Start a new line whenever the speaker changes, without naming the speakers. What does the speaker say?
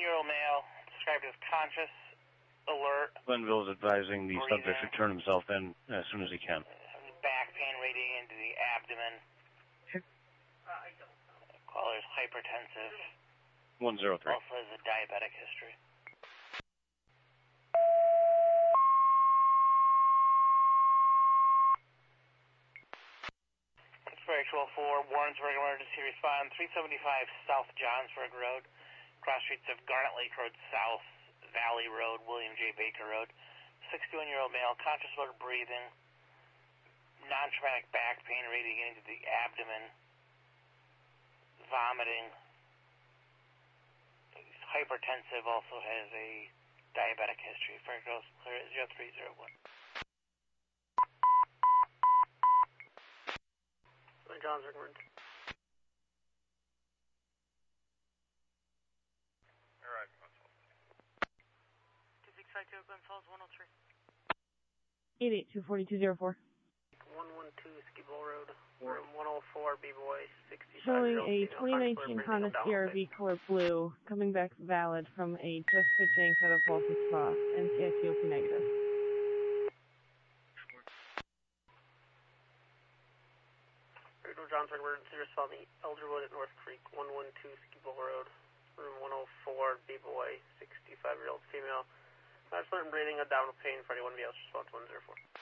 65-year-old male, described as conscious, alert.
Glenville is advising the
breathing,
subject to turn himself in as soon as he can.
Back pain radiating into the abdomen.
I don't know.
Caller's hypertensive.
103.
Also has a diabetic history. Expiry 12-4, Warrensburg Emergency Respond, 375 South Johnsburg Road, cross streets of Garnet Lake Road South, Valley Road, William J. Baker Road, 61-year-old male, conscious alert breathing, non-traumatic back pain radiating into the abdomen, vomiting, he's hypertensive, also has a diabetic history. Fire goes clear at 0301.
Johnsburg Emergency.
Alright,
2652 Glen Falls 103.
882-4204.
112 Ski Bowl Road, room 104, B-Boy, 65.
Showing a 2019 Honda CR-V color blue, coming back valid from a just pitching set of Walton Spa, NCICOP negative.
Johnsburg Emergency Respond, Elderwood at North Creek, 112 Ski Bowl Road, room 104, B-Boy, 65-year-old female. Absolute breathing, abdominal pain for anyone else, response 104.